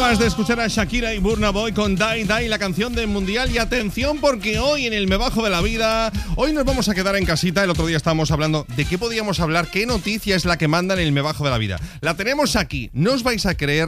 Acabas de escuchar a Shakira y Burna Boy con Die Die, la canción del Mundial. Y atención, porque hoy en el Me Bajo de la Vida, hoy nos vamos a quedar en casita. El otro día estábamos hablando de qué podíamos hablar, qué noticia es la que manda en el Me Bajo de la Vida. La tenemos aquí, no os vais a creer